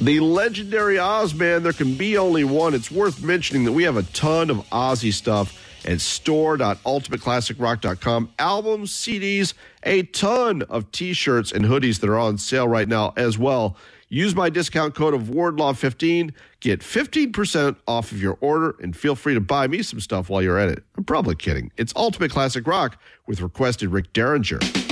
The legendary Ozman, there can be only one. It's worth mentioning that we have a ton of Ozzy stuff at store.ultimateclassicrock.com. Albums, CDs, a ton of T-shirts and hoodies that are on sale right now as well. Use my discount code of Wardlaw15. Get 15% off of your order, and feel free to buy me some stuff while you're at it. I'm probably kidding. It's Ultimate Classic Rock with requested Rick Derringer.